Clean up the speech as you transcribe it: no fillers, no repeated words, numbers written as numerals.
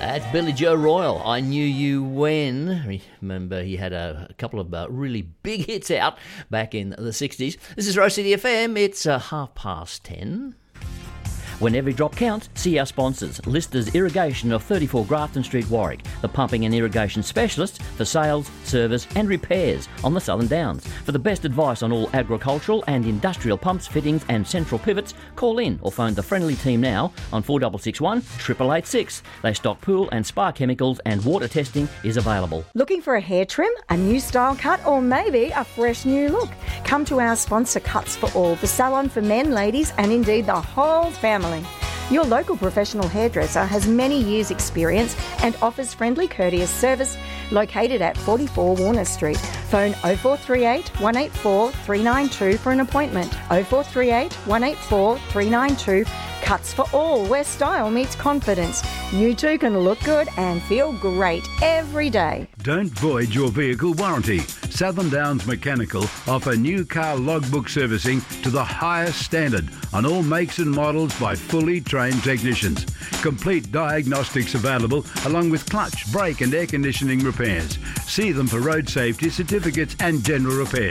That's Billy Joe Royal. I Knew You When. Remember, he had a couple of really big hits out back in the 60s. This is Rose City FM. It's 10:30. When every drop counts, see our sponsors. Listers Irrigation of 34 Grafton Street, Warwick. The pumping and irrigation specialists for sales, service and repairs on the Southern Downs. For the best advice on all agricultural and industrial pumps, fittings and central pivots, call in or phone the friendly team now on 4661 8886. They stock pool and spa chemicals and water testing is available. Looking for a hair trim, a new style cut or maybe a fresh new look? Come to our sponsor Cuts for All, the salon for men, ladies and indeed the whole family. Your local professional hairdresser has many years' experience and offers friendly, courteous service located at 44 Warner Street. Phone 0438 184 392 for an appointment. 0438 184 392. Cuts for All, where style meets confidence. You too can look good and feel great every day. Don't void your vehicle warranty. Southern Downs Mechanical offer new car logbook servicing to the highest standard on all makes and models by fully trained technicians. Complete diagnostics available along with clutch, brake and air conditioning repairs. See them for road safety certificates and general repairs.